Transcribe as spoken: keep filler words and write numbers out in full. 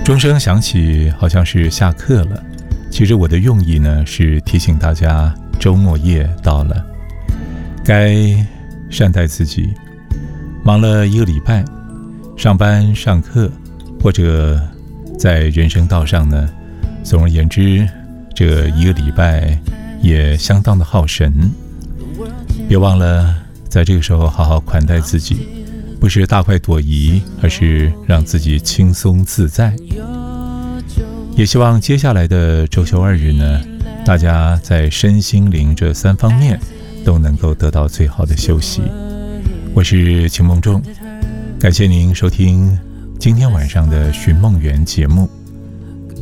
钟声响起，好像是下课了。其实我的用意呢，是提醒大家周末夜到了，该善待自己。忙了一个礼拜，上班上课，或者在人生道上呢，总而言之，这一个礼拜也相当的耗神。别忘了在这个时候好好款待自己，不是大快朵颐，而是让自己轻松自在。也希望接下来的周休二日呢，大家在身心灵这三方面都能够得到最好的休息。我是秦梦仲，感谢您收听今天晚上的寻梦园节目。